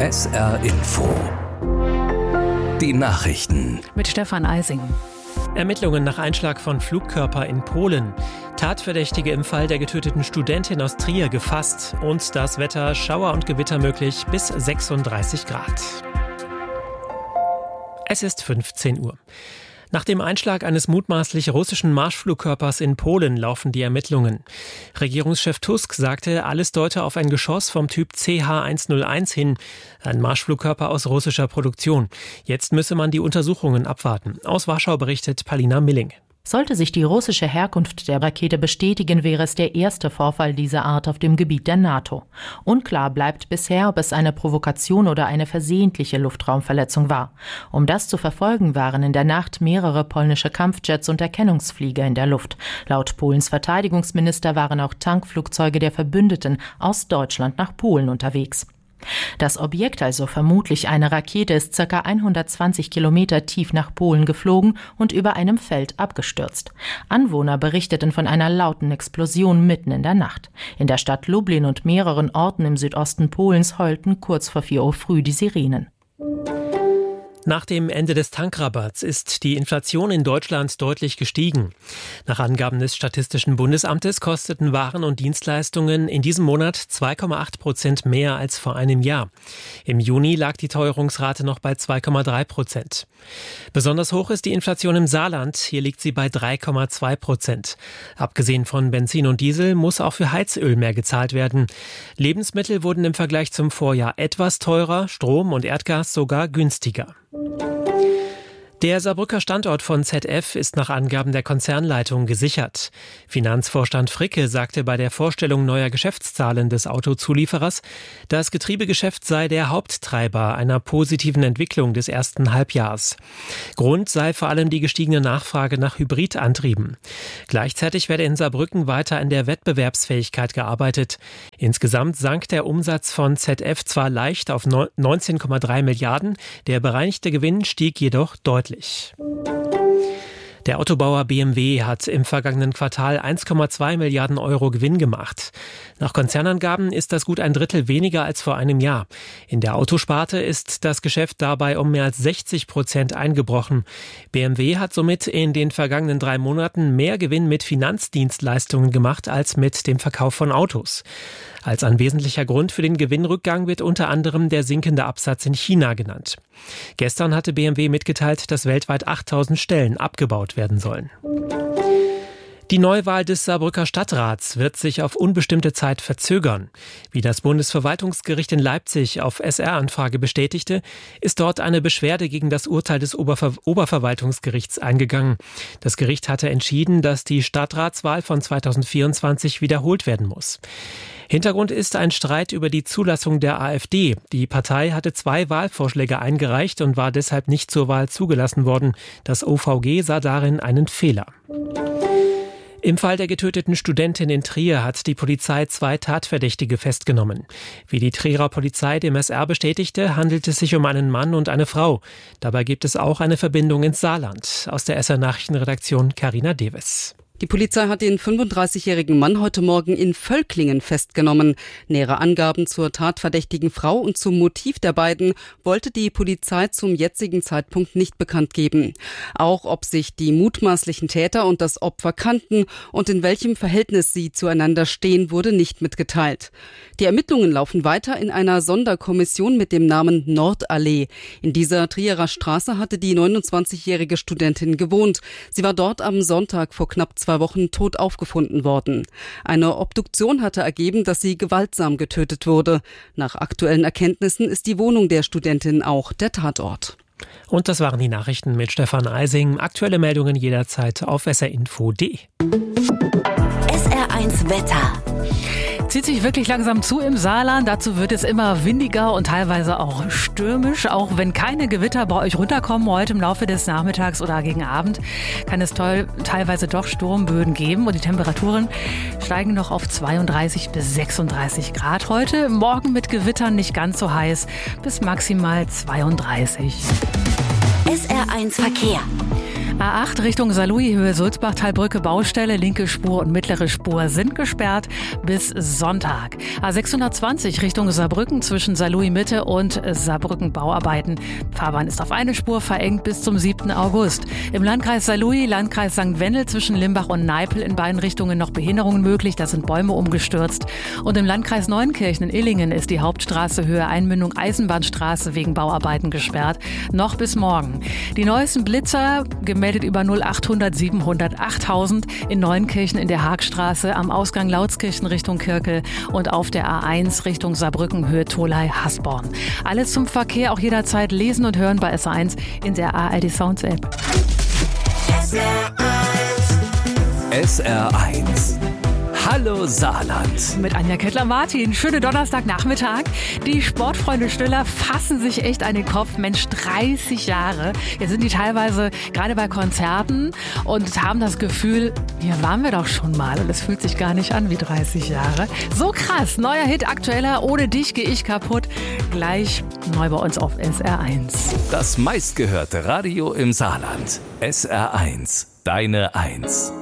SR Info. Die Nachrichten. Mit Stefan Eising. Ermittlungen nach Einschlag von Flugkörper in Polen. Tatverdächtige im Fall der getöteten Studentin aus Trier gefasst. Und das Wetter: Schauer und Gewitter möglich bis 36 Grad. Es ist 15 Uhr. Nach dem Einschlag eines mutmaßlich russischen Marschflugkörpers in Polen laufen die Ermittlungen. Regierungschef Tusk sagte, alles deute auf ein Geschoss vom Typ CH-101 hin, ein Marschflugkörper aus russischer Produktion. Jetzt müsse man die Untersuchungen abwarten. Aus Warschau berichtet Palina Milling. Sollte sich die russische Herkunft der Rakete bestätigen, wäre es der erste Vorfall dieser Art auf dem Gebiet der NATO. Unklar bleibt bisher, ob es eine Provokation oder eine versehentliche Luftraumverletzung war. Um das zu verfolgen, waren in der Nacht mehrere polnische Kampfjets und Erkennungsflieger in der Luft. Laut Polens Verteidigungsminister waren auch Tankflugzeuge der Verbündeten aus Deutschland nach Polen unterwegs. Das Objekt, also vermutlich eine Rakete, ist ca. 120 Kilometer tief nach Polen geflogen und über einem Feld abgestürzt. Anwohner berichteten von einer lauten Explosion mitten in der Nacht. In der Stadt Lublin und mehreren Orten im Südosten Polens heulten kurz vor 4 Uhr früh die Sirenen. Nach dem Ende des Tankrabatts ist die Inflation in Deutschland deutlich gestiegen. Nach Angaben des Statistischen Bundesamtes kosteten Waren und Dienstleistungen in diesem Monat 2,8% mehr als vor einem Jahr. Im Juni lag die Teuerungsrate noch bei 2,3%. Besonders hoch ist die Inflation im Saarland. Hier liegt sie bei 3,2%. Abgesehen von Benzin und Diesel muss auch für Heizöl mehr gezahlt werden. Lebensmittel wurden im Vergleich zum Vorjahr etwas teurer, Strom und Erdgas sogar günstiger. Der Saarbrücker Standort von ZF ist nach Angaben der Konzernleitung gesichert. Finanzvorstand Fricke sagte bei der Vorstellung neuer Geschäftszahlen des Autozulieferers, das Getriebegeschäft sei der Haupttreiber einer positiven Entwicklung des ersten Halbjahres. Grund sei vor allem die gestiegene Nachfrage nach Hybridantrieben. Gleichzeitig werde in Saarbrücken weiter an der Wettbewerbsfähigkeit gearbeitet. Insgesamt sank der Umsatz von ZF zwar leicht auf 19,3 Milliarden, der bereinigte Gewinn stieg jedoch deutlich. Der Autobauer BMW hat im vergangenen Quartal 1,2 Milliarden Euro Gewinn gemacht. Nach Konzernangaben ist das gut ein Drittel weniger als vor einem Jahr. In der Autosparte ist das Geschäft dabei um mehr als 60% eingebrochen. BMW hat somit in den vergangenen 3 Monaten mehr Gewinn mit Finanzdienstleistungen gemacht als mit dem Verkauf von Autos. Als ein wesentlicher Grund für den Gewinnrückgang wird unter anderem der sinkende Absatz in China genannt. Gestern hatte BMW mitgeteilt, dass weltweit 8.000 Stellen abgebaut werden sollen. Die Neuwahl des Saarbrücker Stadtrats wird sich auf unbestimmte Zeit verzögern. Wie das Bundesverwaltungsgericht in Leipzig auf SR-Anfrage bestätigte, ist dort eine Beschwerde gegen das Urteil des Oberverwaltungsgerichts eingegangen. Das Gericht hatte entschieden, dass die Stadtratswahl von 2024 wiederholt werden muss. Hintergrund ist ein Streit über die Zulassung der AfD. Die Partei hatte 2 Wahlvorschläge eingereicht und war deshalb nicht zur Wahl zugelassen worden. Das OVG sah darin einen Fehler. Im Fall der getöteten Studentin in Trier hat die Polizei 2 Tatverdächtige festgenommen. Wie die Trierer Polizei dem SR bestätigte, handelt es sich um einen Mann und eine Frau. Dabei gibt es auch eine Verbindung ins Saarland. Aus der SR Nachrichtenredaktion Carina Deves. Die Polizei hat den 35-jährigen Mann heute Morgen in Völklingen festgenommen. Nähere Angaben zur tatverdächtigen Frau und zum Motiv der beiden wollte die Polizei zum jetzigen Zeitpunkt nicht bekannt geben. Auch ob sich die mutmaßlichen Täter und das Opfer kannten und in welchem Verhältnis sie zueinander stehen, wurde nicht mitgeteilt. Die Ermittlungen laufen weiter in einer Sonderkommission mit dem Namen Nordallee. In dieser Trierer Straße hatte die 29-jährige Studentin gewohnt. Sie war dort am Sonntag vor knapp 2 Wochen tot aufgefunden worden. Eine Obduktion hatte ergeben, dass sie gewaltsam getötet wurde. Nach aktuellen Erkenntnissen ist die Wohnung der Studentin auch der Tatort. Und das waren die Nachrichten mit Stefan Eising. Aktuelle Meldungen jederzeit auf srinfo.de. SR1 Wetter. Zieht sich wirklich langsam zu im Saarland. Dazu wird es immer windiger und teilweise auch stürmisch. Auch wenn keine Gewitter bei euch runterkommen heute im Laufe des Nachmittags oder gegen Abend, kann es teilweise doch Sturmböen geben. Und die Temperaturen steigen noch auf 32 bis 36 Grad heute. Morgen mit Gewittern nicht ganz so heiß, bis maximal 32. SR1 Verkehr. A8 Richtung Saarlouis, Höhe Sulzbachtalbrücke, Baustelle, linke Spur und mittlere Spur sind gesperrt bis Sonntag. A620 Richtung Saarbrücken zwischen Saarlouis Mitte und Saarbrücken Bauarbeiten. Fahrbahn ist auf eine Spur verengt bis zum 7. August. Im Landkreis Saarlouis, Landkreis St. Wendel zwischen Limbach und Neipel in beiden Richtungen noch Behinderungen möglich. Da sind Bäume umgestürzt. Und im Landkreis Neunkirchen in Illingen ist die Hauptstraße Höhe Einmündung Eisenbahnstraße wegen Bauarbeiten gesperrt. Noch bis morgen. Die neuesten Blitzer gemeldet über 0800 700 8000 in Neunkirchen in der Haagstraße, am Ausgang Lautskirchen Richtung Kirkel und auf der A1 Richtung Saarbrücken Höhe Tholey-Hasborn. Alles zum Verkehr auch jederzeit lesen und hören bei SR1 in der ARD Sounds App. SR1. Hallo Saarland. Mit Anja Kettler-Martin. Schöne Donnerstagnachmittag. Die Sportfreunde Stiller fassen sich echt an den Kopf. Mensch, 30 Jahre. Jetzt sind die teilweise gerade bei Konzerten und haben das Gefühl, hier waren wir doch schon mal. Und es fühlt sich gar nicht an wie 30 Jahre. So krass. Neuer Hit, aktueller. Ohne dich gehe ich kaputt. Gleich neu bei uns auf SR1. Das meistgehörte Radio im Saarland. SR1. Deine Eins.